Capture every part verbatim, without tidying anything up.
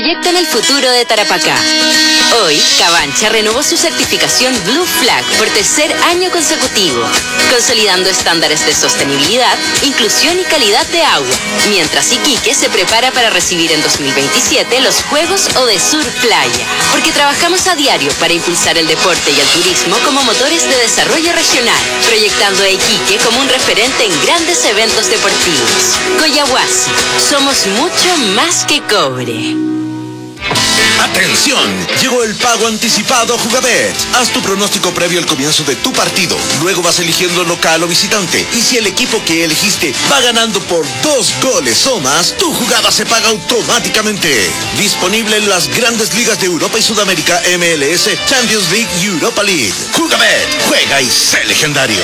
proyectan el futuro de Tarapacá. Hoy, Cabancha renovó su certificación Blue Flag por tercer año consecutivo, consolidando estándares de sostenibilidad, inclusión y calidad de agua, mientras Iquique se prepara para recibir en dos mil veintisiete los Juegos Odesur Playa, porque trabajamos a diario para impulsar el deporte y el turismo como motores de desarrollo regional, proyectando a Iquique como un referente en grandes eventos deportivos. Coyahuasi, somos mucho más que cobre. ¡Atención! Llegó el pago anticipado Jugabet. Haz tu pronóstico previo al comienzo de tu partido. Luego vas eligiendo local o visitante. Y si el equipo que elegiste va ganando por dos goles o más, tu jugada se paga automáticamente. Disponible en las grandes ligas de Europa y Sudamérica, M L S, Champions League y Europa League. Jugabet, juega y sé legendario.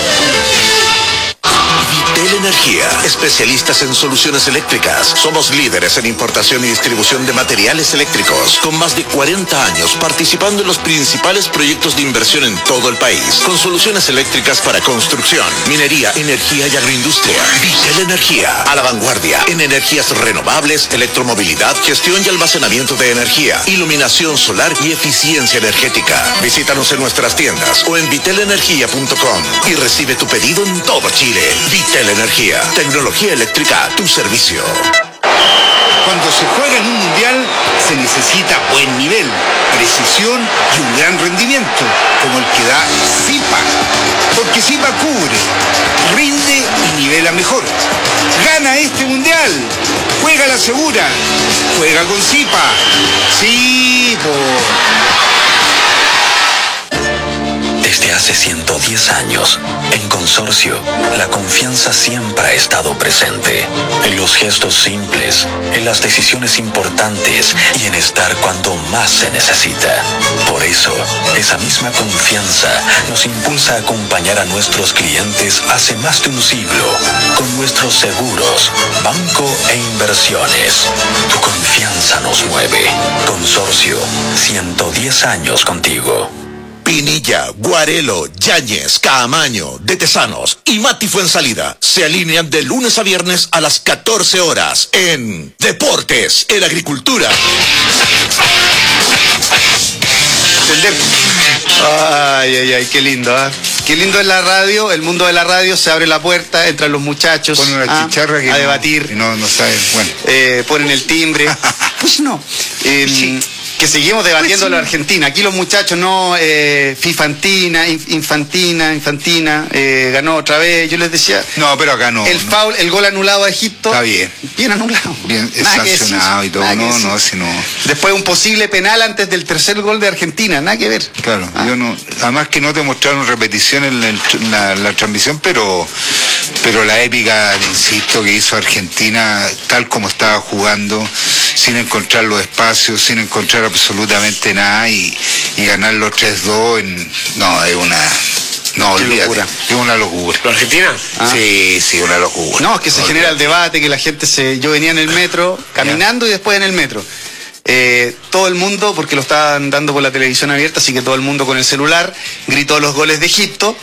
Vitel Energía, especialistas en soluciones eléctricas. Somos líderes en importación y distribución de materiales eléctricos, con más de cuarenta años participando en los principales proyectos de inversión en todo el país, con soluciones eléctricas para construcción, minería, energía y agroindustria. Vitel Energía, a la vanguardia en energías renovables, electromovilidad, gestión y almacenamiento de energía, iluminación solar y eficiencia energética. Visítanos en nuestras tiendas o en vitel energía punto com y recibe tu pedido en todo Chile. Vitel Energía, tecnología eléctrica a tu servicio. Cuando se juega en un mundial se necesita buen nivel, precisión y un gran rendimiento, como el que da Zipa. Porque Zipa cubre, rinde y nivela mejor. Gana este mundial, juega la segura, juega con Zipa. Sí, por... Desde hace ciento diez años, en Consorcio, la confianza siempre ha estado presente. En los gestos simples, en las decisiones importantes y en estar cuando más se necesita. Por eso, esa misma confianza nos impulsa a acompañar a nuestros clientes hace más de un siglo con nuestros seguros, banco e inversiones. Tu confianza nos mueve. Consorcio, ciento diez años contigo. Pinilla, Guarelo, Yáñez, Caamaño, De Tesanos y Mati Fuensalida se alinean de lunes a viernes a las catorce horas en Deportes en Agricultura. Ay, ay, ay, qué lindo, ¿eh? Qué lindo es la radio, el mundo de la radio, se abre la puerta, entran los muchachos. Ponen una ¿ah? chicharra que a no, debatir. Y no, no saben, bueno. Eh, ponen el timbre. Pues no. Eh, Sí. Que seguimos debatiendo Pues sí. la Argentina. Aquí los muchachos no, eh, Fifantina, Infantina, Infantina, eh, ganó otra vez. Yo les decía, No, pero acá no. el no. foul, el gol anulado a Egipto. Está bien. Bien anulado. Bien, es Nada que decir, sancionado y todo. nada que No, decir. no, si no. Después un posible penal antes del tercer gol de Argentina, nada que ver. Claro, Ah. yo no. Además que no te mostraron repetición en, el- en la, la transmisión, pero, pero la épica, insisto, que hizo Argentina, tal como estaba jugando, sin encontrar los espacios, sin encontrar absolutamente nada y, y ganar los tres dos, en, no, es una. No, Qué olvídate, locura. es una locura. ¿La Argentina? Ah. Sí, sí, una locura. No, es que se genera el debate, que la gente se... Yo venía en el metro, caminando y después en el metro. Eh, todo el mundo, porque lo estaban dando por la televisión abierta, así que todo el mundo con el celular gritó los goles de Egipto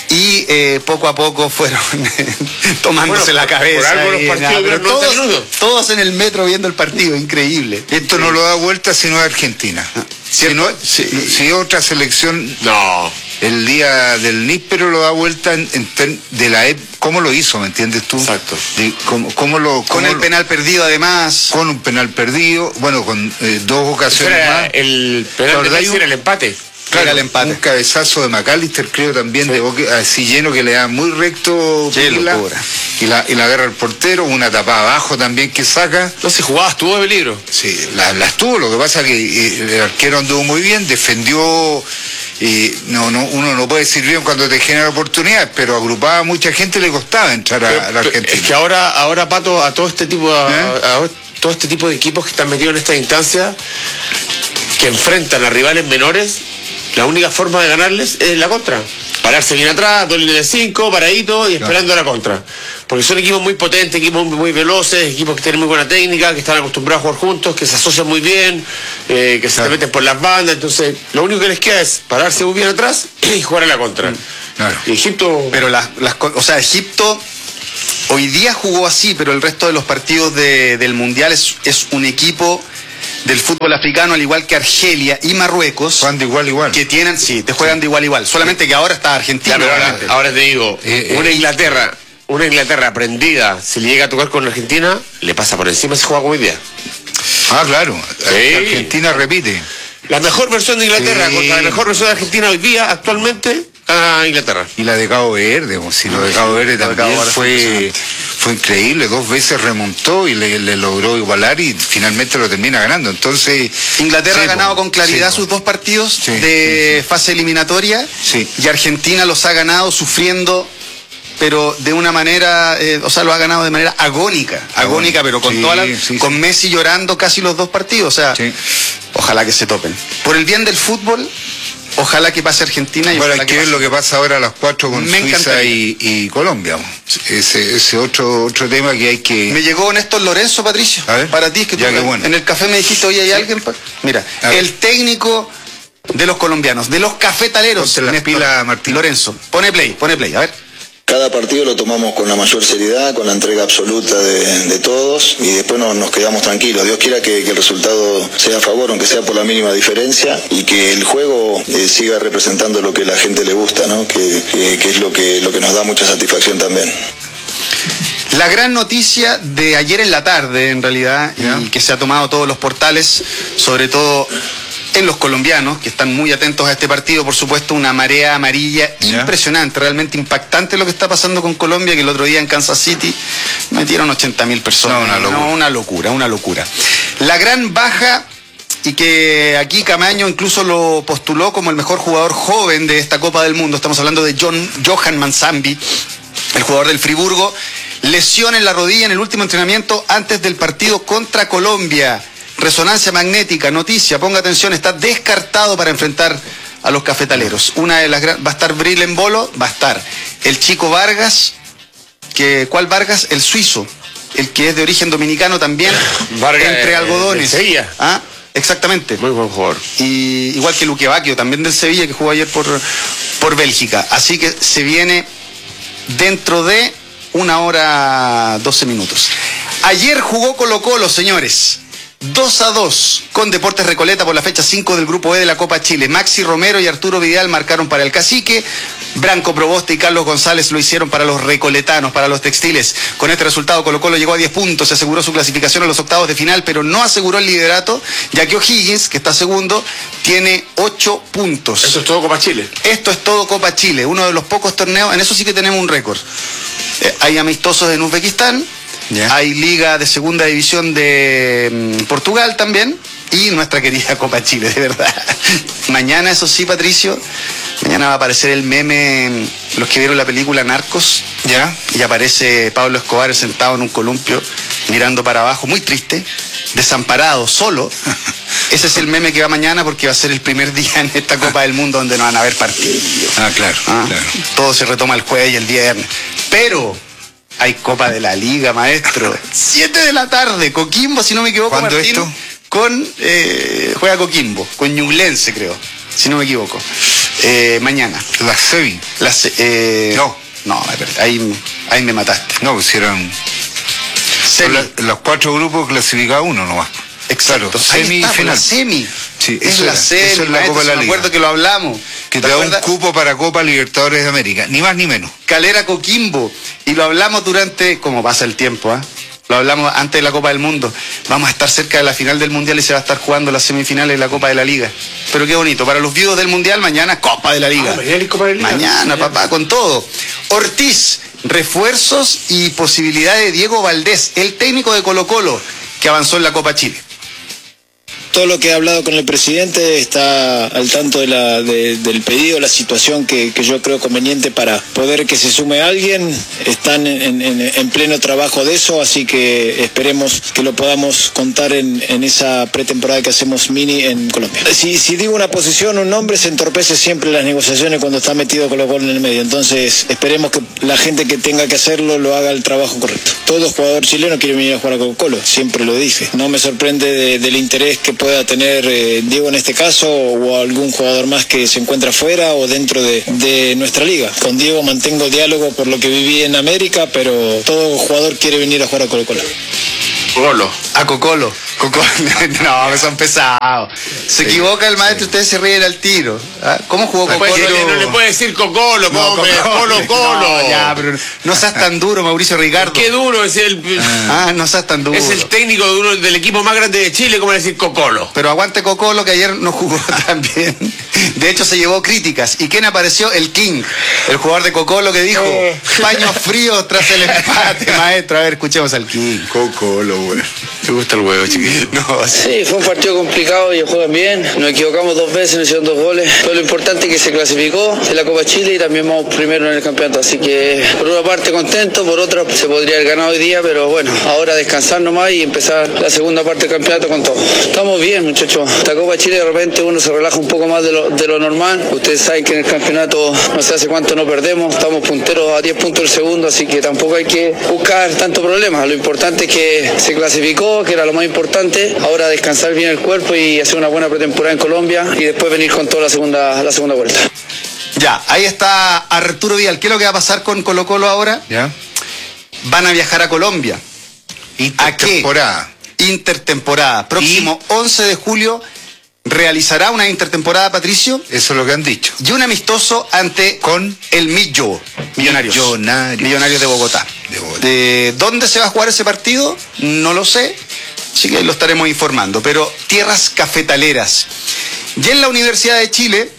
y eh, poco a poco fueron tomándose Bueno, la por- cabeza. por algo los y partidos nada, pero duran noventa todos, minutos. todos en el metro viendo el partido, increíble. Esto no lo da vuelta si no es Argentina. Si, no, si, si otra selección No. el día del níspero lo da vuelta en, en ter- de la ep- ¿cómo lo hizo? ¿Me entiendes tú? Exacto. De cómo, cómo lo, Con cómo el lo- penal perdido además. con un penal perdido, bueno, con eh, dos Ese ocasiones era más. el La penal de verdad, Messi yo- era el empate. Claro, Era el empate. un cabezazo de McAllister, creo también, de Boque- así lleno que le da muy recto. Qué Pila, locura. y la, y la agarra el portero, una tapada abajo también que saca. No, si jugabas, tuvo de peligro. Sí, la, las tuvo, lo que pasa es que eh, el arquero anduvo muy bien, defendió, y no, no, uno no puede decir bien cuando te genera oportunidades, pero agrupaba a mucha gente, le costaba entrar a, Pero- a la pero Argentina. es que ahora, ahora Pato, a todo este tipo, a, ¿Eh? a- a todo este tipo de equipos que están metidos en esta instancia, que enfrentan a rivales menores, la única forma de ganarles es la contra. Pararse bien atrás, dos líneas de cinco, paradito y esperando la contra. Porque son equipos muy potentes, equipos muy, muy veloces, equipos que tienen muy buena técnica, que están acostumbrados a jugar juntos, que se asocian muy bien, eh, que se Claro. te meten por las bandas. Entonces, lo único que les queda es pararse muy bien atrás y jugar a la contra. Claro. Y Egipto... Pero las, las, co- o sea, Egipto hoy día jugó así, pero el resto de los partidos de- del Mundial es, es un equipo del fútbol africano, al igual que Argelia y Marruecos. Juegan de igual a igual. Que tienen, sí, te juegan de igual a igual. Solamente que ahora está Argentina. Claro, ahora, ahora te digo, Eh, una eh. Inglaterra, una Inglaterra aprendida, si le llega a tocar con Argentina, le pasa por encima ese juego hoy día. Ah, claro. Sí. Argentina repite. La mejor versión de Inglaterra Sí. contra la mejor versión de Argentina hoy día, actualmente, a Inglaterra. Y la de Cabo Verde, pues, si lo de Cabo Verde Lo de también Cabo Verde fue, fue increíble, dos veces remontó y le, le logró igualar y finalmente lo termina ganando. Entonces Inglaterra sí, ha ganado po, con claridad sí, sus po. dos partidos Sí, de sí, fase eliminatoria Sí. y Argentina los ha ganado sufriendo, pero de una manera, eh, o sea, lo ha ganado de manera agónica, agónica, pero con Sí, toda la, sí, con sí. Messi llorando casi los dos partidos, o sea, Sí. ojalá que se topen. Por el bien del fútbol, ojalá que pase Argentina y Bueno, ojalá hay que ver pase. lo que pasa ahora a las cuatro con Me Suiza encantaría. y, y Colombia. Ese, ese otro otro tema que hay que... Me llegó Néstor Lorenzo, Patricio, A ver. para ti, es que tú Ya, qué bueno. en el café me dijiste, oye, ¿hay alguien? pa-?" Mira, A ver. el técnico de los colombianos, de los cafetaleros, Ponte las Néstor pilas, Martín. Lorenzo, pone play, pone play, a ver. Cada partido lo tomamos con la mayor seriedad, con la entrega absoluta de, de todos y después no, nos quedamos tranquilos. Dios quiera que, que el resultado sea a favor, aunque sea por la mínima diferencia, y que el juego eh, siga representando lo que a la gente le gusta, ¿no? que, que, que es lo que, lo que nos da mucha satisfacción también. La gran noticia de ayer en la tarde, en realidad, Ya. y que se ha tomado todos los portales, sobre todo en los colombianos, que están muy atentos a este partido, por supuesto, una marea amarilla Ya. impresionante, realmente impactante lo que está pasando con Colombia, que el otro día en Kansas City metieron ochenta mil personas. No, una locura. No, una locura, una locura. La gran baja, y que aquí Camaño incluso lo postuló como el mejor jugador joven de esta Copa del Mundo, estamos hablando de John, Johan Manzambi, el jugador del Friburgo, lesión en la rodilla en el último entrenamiento antes del partido contra Colombia. Resonancia magnética, noticia, ponga atención, está descartado para enfrentar a los cafetaleros. Una de las gran- va a estar Bril en Bolo, va a estar el chico Vargas, que ¿cuál Vargas? El suizo, el que es de origen dominicano también, Vargas, entre eh, algodones. del Sevilla. Ah, exactamente. Muy buen jugador. Y igual que Luque Bacchio, también del Sevilla, que jugó ayer por, por Bélgica. Así que se viene dentro de una hora doce minutos. Ayer jugó Colo Colo, señores. dos a dos con Deportes Recoleta por la fecha cinco del Grupo E de la Copa Chile. Maxi Romero y Arturo Vidal marcaron para el Cacique. Branco Proboste y Carlos González lo hicieron para los recoletanos, para los textiles. Con este resultado Colo Colo llegó a diez puntos, se aseguró su clasificación a los octavos de final, pero no aseguró el liderato, ya que O'Higgins, que está segundo, tiene ocho puntos. Eso es todo Copa Chile. Esto es todo Copa Chile, uno de los pocos torneos, en eso sí que tenemos un récord. Eh, hay amistosos en Uzbekistán, Ya. hay liga de segunda división de mm, Portugal también, y nuestra querida Copa Chile, de verdad. Mañana, eso sí, Patricio, mañana va a aparecer el meme, mm, los que vieron la película Narcos, ¿Ya? y aparece Pablo Escobar sentado en un columpio, mirando para abajo, muy triste, desamparado, solo. Ese es el meme que va mañana porque va a ser el primer día en esta Copa del Mundo donde no van a haber partidos. Ah, claro, Ah, claro. Todo se retoma el jueves y el viernes. Pero hay Copa de la Liga, maestro. Siete de la tarde, Coquimbo, si no me equivoco, ¿Cuándo Martín, esto? con eh, juega Coquimbo, con Ñublense, creo, si no me equivoco. Eh, mañana. La Sevi. Las, eh, No. No, me perdí. ahí, ahí me mataste. No, pusieron Semi. la- los cuatro grupos clasificados uno nomás. Exacto. Claro, Ahí semi y está, final. La semi. Sí, es eso la era, semi. eso es la maestro, Copa de la si me Liga. acuerdo que lo hablamos. Que te da un acuerdas? cupo para Copa Libertadores de América, ni más ni menos. Calera Coquimbo. Y lo hablamos durante, como pasa el tiempo, ¿ah? Lo hablamos antes de la Copa del Mundo. Vamos a estar cerca de la final del Mundial y se va a estar jugando las semifinales de la Copa de la Liga. Pero qué bonito. Para los viudos del Mundial, mañana Copa de la Liga. Ah, mañana hay Copa de la Liga. Mañana, papá, con todo. Ortiz, refuerzos y posibilidad de Diego Valdés, el técnico de Colo Colo, que avanzó en la Copa Chile. Todo lo que he hablado con el presidente está al tanto de la, de, del pedido, la situación que, que yo creo conveniente para poder que se sume alguien. Están en, en, en pleno trabajo de eso, así que esperemos que lo podamos contar en, en esa pretemporada que hacemos mini en Colombia. Si, si digo una posición, un nombre, se entorpece siempre las negociaciones cuando está metido Colo Colo en el medio. Entonces esperemos que la gente que tenga que hacerlo lo haga el trabajo correcto. Todo jugador chileno quiere venir a jugar a Colo Colo, siempre lo dije. No me sorprende de, del interés que pueda tener eh, Diego en este caso o algún jugador más que se encuentra fuera o dentro de, de nuestra liga. Con Diego mantengo diálogo por lo que viví en América, pero todo jugador quiere venir a jugar a Colo Colo. Golo. A Cocolo. Coco, no, son pesados. Se sí, equivoca el maestro, sí. Ustedes se ríen al tiro. ¿Ah? ¿Cómo jugó Cocolo? No, no le puede decir Cocolo, no, hombre, Colo Colo. No, ya, pero no seas tan duro, Mauricio Ricardo. Qué duro es el. Ah, no seas tan duro. Es el técnico de uno, del equipo más grande de Chile, como decir Cocolo. Pero aguante Cocolo, que ayer no jugó tan bien. De hecho, se llevó críticas. ¿Y quién apareció? El King, el jugador de Cocolo, que dijo: paños fríos tras el empate, maestro. A ver, escuchemos al King. Cocolo, güey. ¿Te gusta el huevo, chiquillo? No, sí, fue un partido complicado, ellos juegan bien, nos equivocamos dos veces, nos hicieron dos goles, pero lo importante es que se clasificó en la Copa Chile y también vamos primero en el campeonato, así que por una parte contento, por otra se podría haber ganado hoy día, pero bueno, ahora descansar nomás y empezar la segunda parte del campeonato con todo. Estamos bien, muchachos, la Copa Chile de repente uno se relaja un poco más de lo, de lo normal, ustedes saben que en el campeonato no sé hace cuánto no perdemos, estamos punteros a diez puntos del segundo, así que tampoco hay que buscar tanto problema, lo importante es que se clasificó, que era lo más importante, ahora descansar bien el cuerpo y hacer una buena pretemporada en Colombia y después venir con toda la segunda, la segunda vuelta. Ya, ahí está Arturo Vidal. ¿Qué es lo que va a pasar con Colo Colo ahora? Ya. Van a viajar a Colombia. Intertemporada. ¿A qué? Intertemporada. Próximo ¿Y? once de julio realizará una intertemporada, Patricio. Eso es lo que han dicho. Y un amistoso ante con el Millo. Millonarios. Millonarios. Millonarios de Bogotá. De Bogotá. ¿De dónde se va a jugar ese partido? No lo sé. Así que lo estaremos informando. Pero tierras cafetaleras. Y en la Universidad de Chile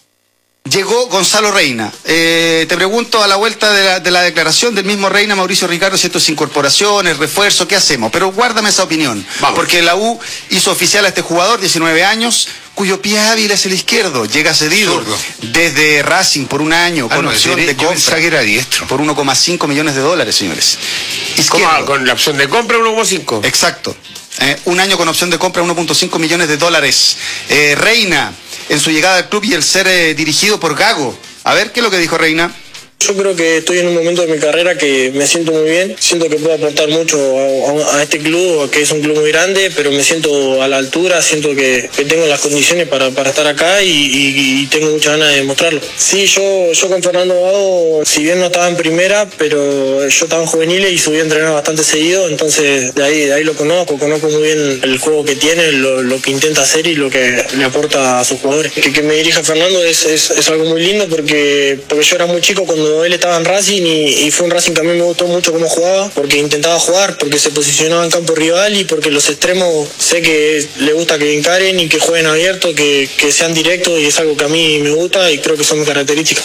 llegó Gonzalo Reina. Eh, te pregunto a la vuelta de la, de la declaración del mismo Reina, Mauricio Ricardo, si esto es incorporaciones, refuerzo, ¿qué hacemos? Pero guárdame esa opinión. Vamos. Porque la U hizo oficial a este jugador, diecinueve años, cuyo pie hábil es el izquierdo. Llega cedido Zurdo. Desde Racing por un año, ah, con no, opción de compra. Que era diestro. Por uno coma cinco millones de dólares, señores. ¿Cómo? ¿Con la opción de compra uno coma cinco? Exacto. Eh, un año con opción de compra uno punto cinco millones de dólares. Eh, Reina, en su llegada al club y el ser eh, dirigido por Gago. A ver, ¿qué es lo que dijo Reina? Yo creo que estoy en un momento de mi carrera que me siento muy bien, siento que puedo aportar mucho a, a este club, que es un club muy grande, pero me siento a la altura, siento que, que tengo las condiciones para, para estar acá y, y, y tengo muchas ganas de demostrarlo. Sí, yo, yo con Fernando Gago, si bien no estaba en primera, pero yo estaba en juveniles y subí a entrenar bastante seguido, entonces de ahí, de ahí lo conozco, conozco muy bien el juego que tiene, lo, lo que intenta hacer y lo que le aporta a sus jugadores. Que, que me dirija Fernando es, es, es algo muy lindo porque, porque yo era muy chico cuando él estaba en Racing y, y fue un Racing que a mí me gustó mucho cómo jugaba, porque intentaba jugar, porque se posicionaba en campo rival y porque los extremos sé que le gusta que encaren y que jueguen abierto, que, que sean directos y es algo que a mí me gusta y creo que son mis características.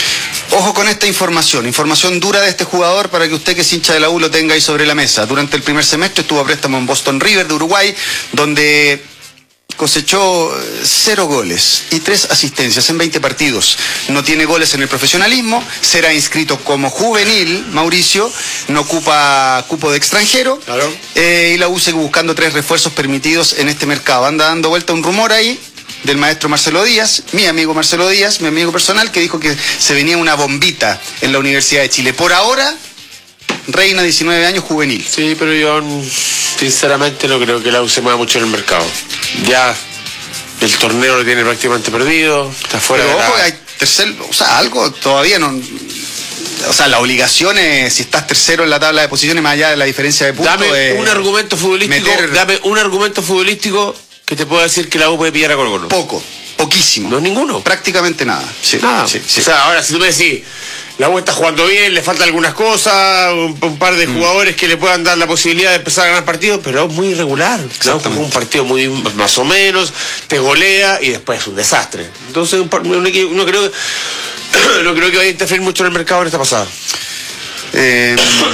Ojo con esta información, información dura de este jugador para que usted que es hincha de la U lo tenga ahí sobre la mesa. Durante el primer semestre estuvo a préstamo en Boston River de Uruguay, donde cosechó cero goles y tres asistencias en veinte partidos. No tiene goles en el profesionalismo, será inscrito como juvenil, Mauricio, no ocupa cupo de extranjero, claro. eh, y la U sigue buscando tres refuerzos permitidos en este mercado. Anda dando vuelta un rumor ahí del maestro Marcelo Díaz, mi amigo Marcelo Díaz, mi amigo personal, que dijo que se venía una bombita en la Universidad de Chile. Por ahora, Reina, diecinueve años, juvenil. Sí, pero yo sinceramente no creo que la U se mueva mucho en el mercado. Ya el torneo lo tiene prácticamente perdido, está fuera pero de ojo, la... hay tercer, o sea, algo todavía no... O sea, la obligación es, si estás tercero en la tabla de posiciones, más allá de la diferencia de puntos... Dame un argumento futbolístico, meter... dame un argumento futbolístico que te pueda decir que la U puede pillar a Colo Colo. Poco, poquísimo. No es ninguno. Prácticamente nada. Sí, nada. Sí, sí. O sea, ahora si tú me decís, la U está jugando bien, le faltan algunas cosas, un, un par de mm. jugadores que le puedan dar la posibilidad de empezar a ganar partidos, pero es muy irregular. Exactamente. Un partido muy más o menos, te golea y después es un desastre. Entonces, un, un, un, no creo no creo que vaya a interferir mucho en el mercado en esta pasada. Eh,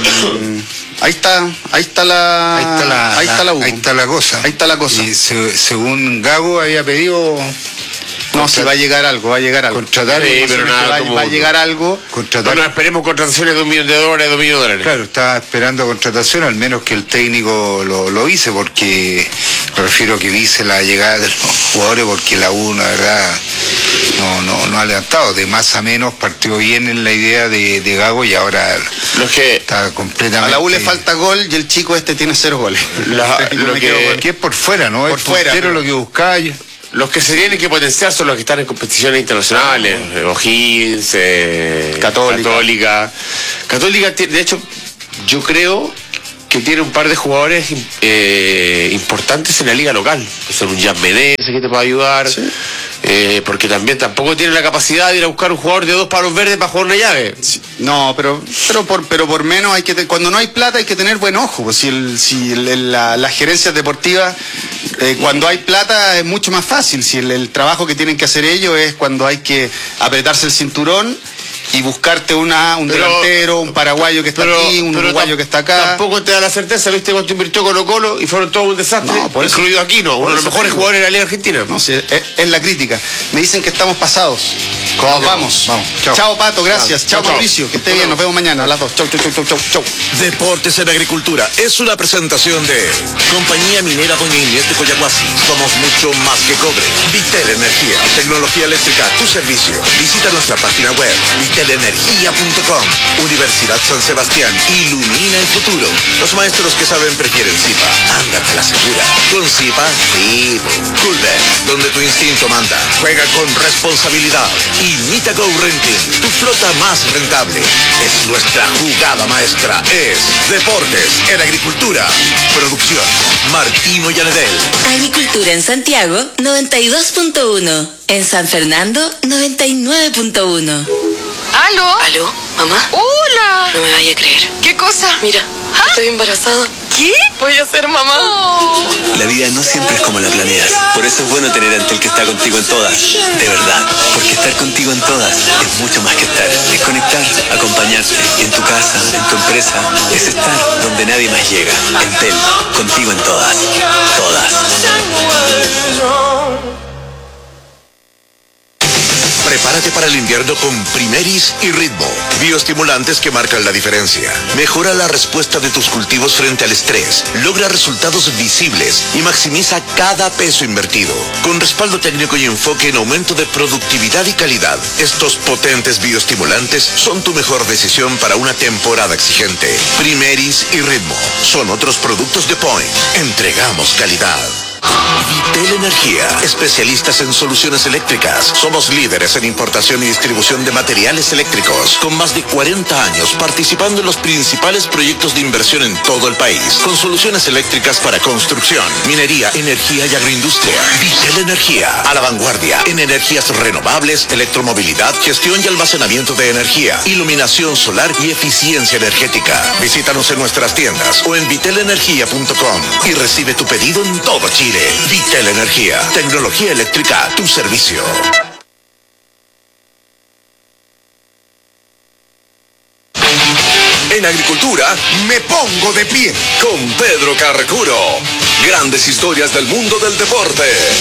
ahí está, ahí está la, ahí está la, ahí está la U. Ahí está la cosa. Ahí está la cosa. Y se, según Gago había pedido. No, si va a llegar algo, va a llegar algo. Contratar, sí, pero nada, va, va a llegar algo. Contratar. Bueno, esperemos contrataciones de un millón de dólares, de un millón de dólares. Claro, estaba esperando contratación, al menos que el técnico lo, lo hice, porque me refiero a que dice la llegada de los jugadores, porque la U, la verdad, no, no, no ha levantado. De más a menos partió bien en la idea de, de Gago y ahora lo que está completamente... A la U le falta gol y el chico este tiene cero goles. La, lo que, que es por fuera, ¿no? Por es fuera. Pero lo que buscaba... Los que se tienen que potenciar son los que están en competiciones internacionales, ah, O'Higgins, eh, Católica. Católica. Católica, de hecho, yo creo que tiene un par de jugadores eh, importantes en la liga local, que son un Jan Menezes que te puede ayudar, sí. eh, porque también tampoco tiene la capacidad de ir a buscar un jugador de dos palos verdes para jugar una llave. Sí. No, pero pero por pero por menos hay que te, cuando no hay plata hay que tener buen ojo, pues si el, si el, el, la, las gerencias deportivas eh, cuando hay plata es mucho más fácil, si el, el trabajo que tienen que hacer ellos es cuando hay que apretarse el cinturón y buscarte una, un pero, delantero, un paraguayo que está pero, aquí, un uruguayo que está acá. Tampoco te da la certeza, viste cuánto invirtió Colo Colo y fueron todos un desastre, no, por incluido Aquino, uno de los mejores jugadores de la Liga Argentina. No, sí, es, es la crítica. Me dicen que estamos pasados. Nos vamos. Vamos. Chao. Chao, Pato, gracias. Chao, chao Mauricio, que esté bien, nos vemos mañana a las dos. Chau, chau, chau, chau, chau. Deportes en Agricultura es una presentación de Compañía Minera Doña Inés de Coyahuasi. Somos mucho más que cobre. Vitel Energía, tecnología eléctrica a tu servicio. Visita nuestra página web, vitel energía punto com. Universidad San Sebastián, ilumina el futuro. Los maestros que saben prefieren Zipa. Ándate a la segura. Con Zipa, sí. Culver, donde tu instinto manda. Juega con responsabilidad. Y Mitago Renting, tu flota más rentable. Es nuestra jugada maestra. Es Deportes en Agricultura. Producción, Martino Yanedel. Agricultura en Santiago, noventa y dos punto uno. En San Fernando, noventa y nueve punto uno. ¿Aló? ¿Aló? ¿Mamá? ¡Hola! No me vaya a creer. ¿Qué cosa? Mira, ¿ah? Estoy embarazada. ¿Qué? Voy a ser mamá. Oh. La vida no siempre es como la planeas. Por eso es bueno tener a Entel que está contigo en todas. De verdad. Porque estar contigo en todas es mucho más que estar. Es conectar, acompañarte. En tu casa, en tu empresa. Es estar donde nadie más llega. Entel, contigo en todas. Todas. Prepárate para el invierno con Primeris y Ritmo. Bioestimulantes que marcan la diferencia. Mejora la respuesta de tus cultivos frente al estrés. Logra resultados visibles y maximiza cada peso invertido. Con respaldo técnico y enfoque en aumento de productividad y calidad. Estos potentes bioestimulantes son tu mejor decisión para una temporada exigente. Primeris y Ritmo son otros productos de Point. Entregamos calidad. Vitel Energía, especialistas en soluciones eléctricas. Somos líderes en importación y distribución de materiales eléctricos, con más de cuarenta años participando en los principales proyectos de inversión en todo el país, con soluciones eléctricas para construcción, minería, energía y agroindustria. Vitel Energía, a la vanguardia en energías renovables, electromovilidad, gestión y almacenamiento de energía, iluminación solar y eficiencia energética. Visítanos en nuestras tiendas o en vitel energía punto com y recibe tu pedido en todo Chile. Vitel Energía, tecnología eléctrica a tu servicio. En Agricultura, me pongo de pie. Con Pedro Carcuro. Grandes historias del mundo del deporte.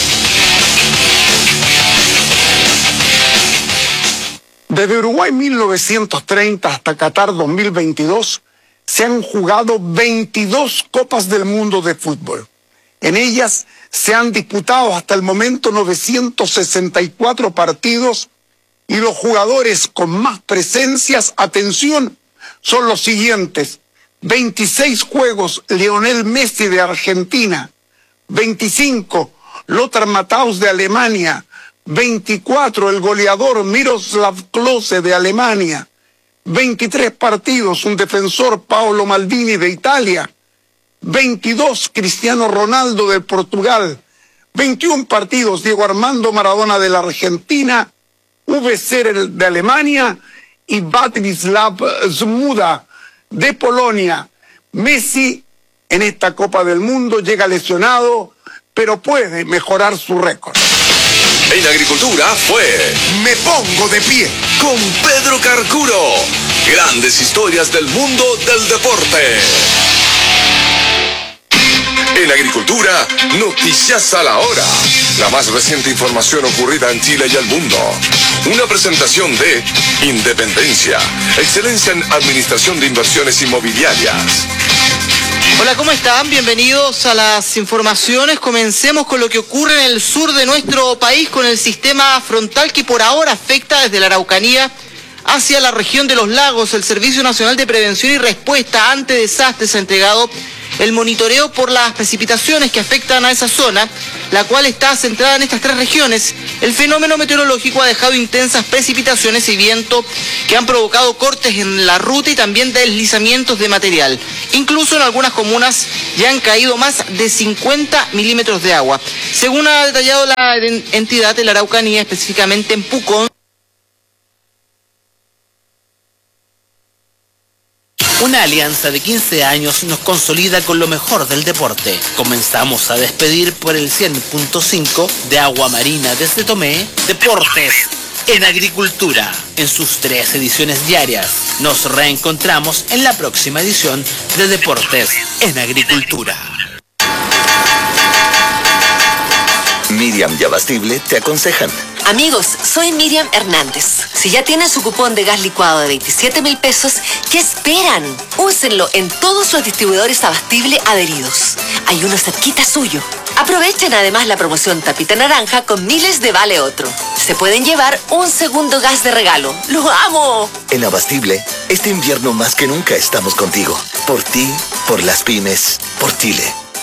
Desde Uruguay mil novecientos treinta hasta Qatar dos mil veintidós, se han jugado veintidós Copas del Mundo de fútbol. En ellas se han disputado hasta el momento novecientos sesenta y cuatro partidos y los jugadores con más presencias, atención, son los siguientes. veintiséis juegos, Lionel Messi de Argentina. veinticinco, Lothar Matthaus de Alemania. veinticuatro, el goleador Miroslav Klose de Alemania. veintitrés partidos, un defensor, Paolo Maldini de Italia. veintidós, Cristiano Ronaldo de Portugal. veintiún partidos, Diego Armando Maradona de la Argentina. V C de Alemania y Václav Smuda de Polonia. Messi en esta Copa del Mundo llega lesionado, pero puede mejorar su récord. En Agricultura fue Me Pongo de Pie con Pedro Carcuro. Grandes historias del mundo del deporte. En Agricultura, noticias a la hora. La más reciente información ocurrida en Chile y el mundo. Una presentación de Independencia, excelencia en administración de inversiones inmobiliarias. Hola, ¿cómo están? Bienvenidos a las informaciones. Comencemos con lo que ocurre en el sur de nuestro país con el sistema frontal que por ahora afecta desde la Araucanía hacia la región de los lagos. El Servicio Nacional de Prevención y Respuesta ante Desastres ha entregado el monitoreo por las precipitaciones que afectan a esa zona la cual está centrada en estas tres regiones. El fenómeno meteorológico ha dejado intensas precipitaciones y viento que han provocado cortes en la ruta y también deslizamientos de material. Incluso en algunas comunas ya han caído más de cincuenta milímetros de agua. Según ha detallado la entidad de la Araucanía, específicamente en Pucón, una alianza de quince años nos consolida con lo mejor del deporte. Comenzamos a despedir por el cien punto cinco de Agua Marina desde Tomé, Deportes en Agricultura, en sus tres ediciones diarias. Nos reencontramos en la próxima edición de Deportes en Agricultura. Miriam y Abastible te aconsejan. Amigos, soy Miriam Hernández. Si ya tienen su cupón de gas licuado de veintisiete mil pesos, ¿qué esperan? Úsenlo en todos los distribuidores Abastible adheridos. Hay uno cerquita suyo. Aprovechen además la promoción Tapita Naranja con miles de vale otro. Se pueden llevar un segundo gas de regalo. ¡Lo amo! En Abastible, este invierno más que nunca estamos contigo. Por ti, por las pymes, por Chile.